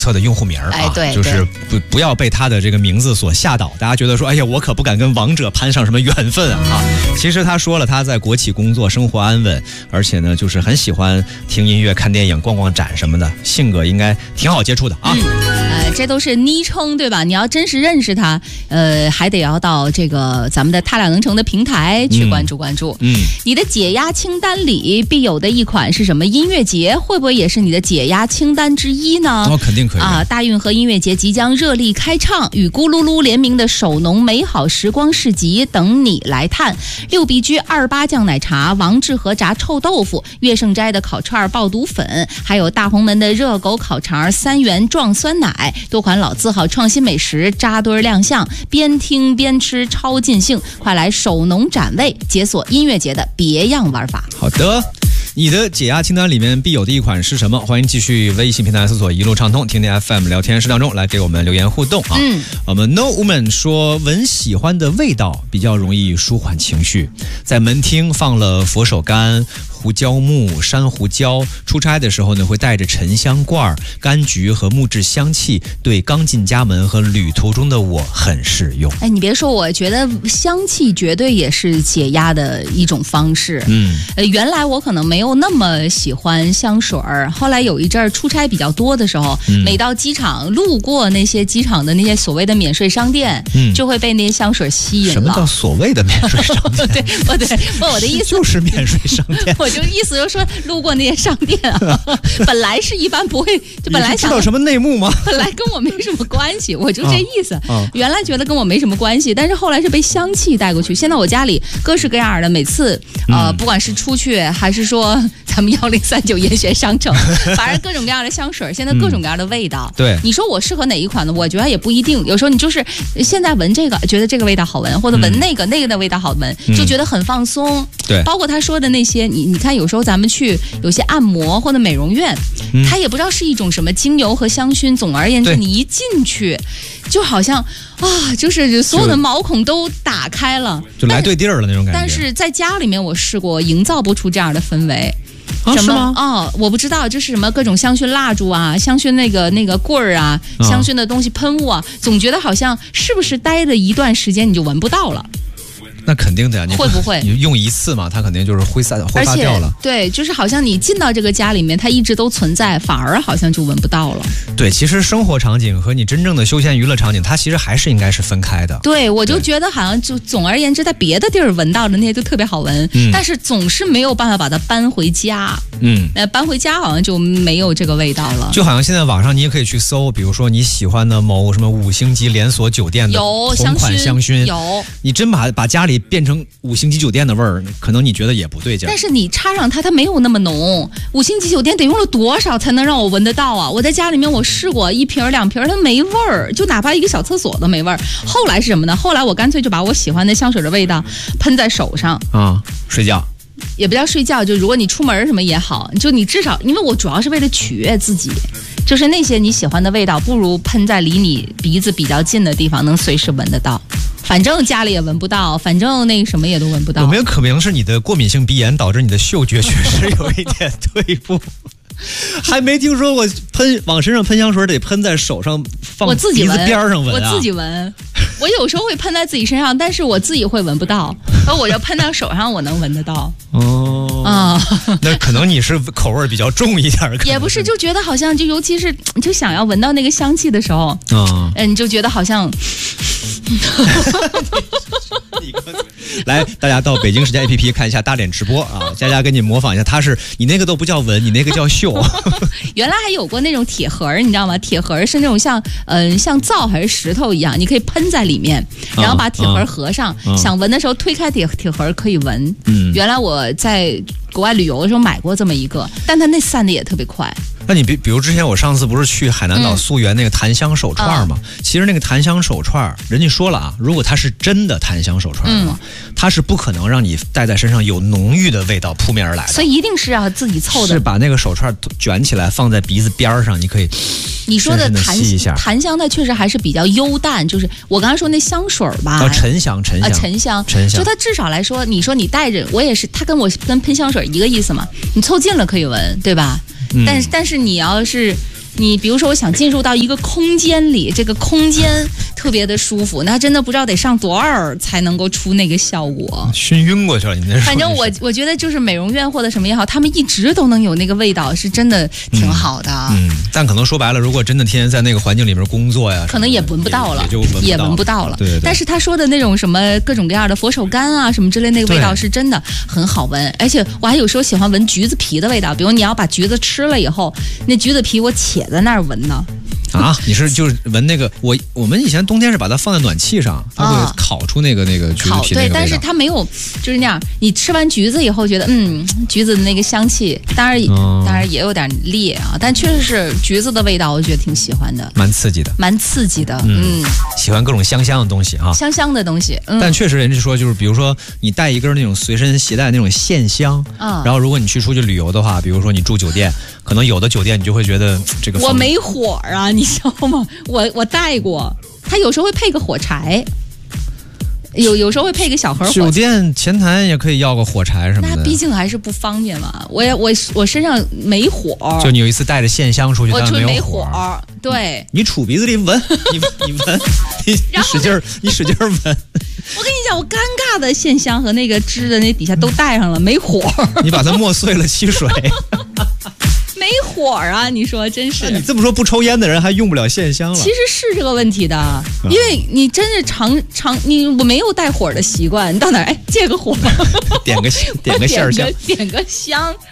测的用户名啊， 对， 就是不要被他的这个名字所吓倒。大家觉得说，哎呀，我可不敢跟王者攀上什么缘分啊！其实他说了，他在国企工作，生活安稳，而且呢，就是很喜欢听音乐、看电影、逛逛展什么的，性格应该挺好接触的啊。 这都是昵称对吧？你要真实认识他，还得要到这个咱们的他俩能成的平台去关注关注。你的解压清单里必有的一款是什么音乐节？会不会也是你的解压清单之一呢？ 肯定可以啊！大运河音乐节即将热力开唱，与咕噜噜联名的手农美好时光市集等你来探。六必居28酱奶茶、王致和炸臭豆腐、乐盛斋的烤串爆肚粉，还有大红门的热狗烤肠、3元撞酸奶，多款老字号创新美食扎堆亮相，边听边吃超尽兴！快来手农展位，解锁音乐节的别样玩法。 好的。你的解压清单里面必有的一款是什么？欢迎继续微信平台搜索一路畅通，听听 FM 聊天室当中来给我们留言互动啊。我们 No Woman 说，闻喜欢的味道比较容易舒缓情绪，在门厅放了佛手柑、胡椒木、山胡椒，出差的时候呢，会带着沉香罐、柑橘和木质香气，对刚进家门和旅途中的我很适用。 哎，你别说，我觉得香气绝对也是解压的一种方式。原来我可能没有那么喜欢香水儿，后来有一阵儿出差比较多的时候，每到机场路过那些机场的那些所谓的免税商店，就会被那些香水吸引了。 什么叫所谓的免税商店？ 对，我的意思就是免税商店。 我就意思就是说，路过那些商店啊，本来是一般不会，就本来想知道什么内幕吗？ 本来跟我没什么关系，我就这意思。原来觉得跟我没什么关系，但是后来是被香气带过去。现在我家里各式各样的，每次不管是出去还是说咱们1039严选商城，反正各种各样的香水，现在各种各样的味道。 对， 你说我适合哪一款呢？我觉得也不一定。有时候你就是现在闻这个，觉得这个味道好闻，或者闻那个的味道好闻，就觉得很放松。 对， 包括他说的那些，你看有时候咱们去有些按摩或者美容院，它也不知道是一种什么精油和香薰。总而言之，你一进去，就好像就是所有的毛孔都打开了， 就来对地儿了那种感觉。 但是在家里面我试过，营造不出这样的氛围。 是吗？ 我不知道，就是什么各种香薰蜡烛啊，香薰那个棍儿啊，香薰的东西喷雾啊，总觉得好像是不是待了一段时间你就闻不到了。 那肯定的呀，你会不会你用一次嘛？它肯定就是挥发掉了。 对，就是好像你进到这个家里面，它一直都存在，反而好像就闻不到了。 对，其实生活场景和你真正的休闲娱乐场景，它其实还是应该是分开的。 对，我就觉得好像就总而言之，在别的地儿闻到的那些就特别好闻，但是总是没有办法把它搬回家。搬回家好像就没有这个味道了。 就好像现在网上你也可以去搜，比如说你喜欢的某什么5星级连锁酒店的同款香薰， 有。 你真把家里变成5星级酒店的味儿，可能你觉得也不对劲。 但是你插上它没有那么浓。5星级酒店得用了多少才能让我闻得到啊？我在家里面我试过1瓶2瓶，它没味儿，就哪怕一个小厕所都没味儿。后来是什么呢？后来我干脆就把我喜欢的香水的味道喷在手上睡觉。 也不叫睡觉，就如果你出门什么也好，就你至少，因为我主要是为了取悦自己，就是那些你喜欢的味道，不如喷在离你鼻子比较近的地方，能随时闻得到。反正家里也闻不到，反正那什么也都闻不到。 有没有可能是你的过敏性鼻炎导致你的嗅觉确实有一点退步？还没听说过往身上喷香水得喷在手上，放鼻子边上闻啊！ 我自己闻，我有时候会喷在自己身上，但是我自己会闻不到，而我要喷到手上，我能闻得到。 那可能你是口味比较重一点， 也不是，就觉得好像尤其是就想要闻到那个香气的时候，你就觉得好像。 来，大家到北京时间 APP 看一下大脸直播啊！佳佳跟你模仿一下，你那个都不叫闻，你那个叫嗅。 原来还有过那种铁盒，你知道吗？铁盒是那种像皂还是石头一样，你可以喷在里面，然后把铁盒合上，想闻的时候推开铁盒可以闻。原来我在国外旅游的时候买过这么一个，但它那散的也特别快。 那你比如之前我上次不是去海南岛溯源那个檀香手串吗？其实那个檀香手串，人家说了啊，如果它是真的檀香手串的话，它是不可能让你戴在身上有浓郁的味道扑面而来的， 所以一定是要自己凑的。 是把那个手串卷起来放在鼻子边上，你可以你说的吸一下。 檀香它确实还是比较幽淡，就是我刚才说那香水吧， 沉香， 就它至少来说，你说你带着，我也是，它跟喷香水一个意思嘛，你凑近了可以闻，对吧？但是你要是你比如说我想进入到一个空间里，这个空间特别的舒服，那真的不知道得上多少才能够出那个效果。 熏晕过去了，你那反正我觉得就是美容院或者什么也好，他们一直都能有那个味道，是真的挺好的。 但可能说白了，如果真的天天在那个环境里面工作呀， 可能也闻不到了， 也闻不到了。 对。 但是他说的那种什么各种各样的佛手柑啊什么之类，那个味道是真的很好闻。而且我还有时候喜欢闻橘子皮的味道，比如你要把橘子吃了以后，那橘子皮我且在那儿闻呢。 啊，你是就是闻那个我们以前冬天是把它放在暖气上，它会烤出那个橘子皮。 对，但是它没有就是那样。你吃完橘子以后觉得橘子的那个香气，当然也有点烈啊，但确实是橘子的味道，我觉得挺喜欢的， 蛮刺激的。喜欢各种香的东西哈， 香的东西。 但确实人家说就是，比如说你带一根那种随身携带那种线香，然后如果你去出去旅游的话，比如说你住酒店，可能有的酒店你就会觉得这个我没火啊，你知道吗？我带过，它有时候会配个火柴，有时候会配个小盒火柴。 酒店前台也可以要个火柴什么的， 那毕竟还是不方便嘛。我身上没火， 就你有一次带着线香出去， 我但没火。对， 你杵鼻子里闻，你闻，你使劲闻。 我跟你讲，我尴尬的线香和那个支的那底下都带上了，没火。 你把它磨碎了吸水。 没火啊！你说真是？ 你这么说，不抽烟的人还用不了线香了。 其实是这个问题的，因为你真是我没有带火的习惯，你到哪儿借个火， 点个线香， 点个香。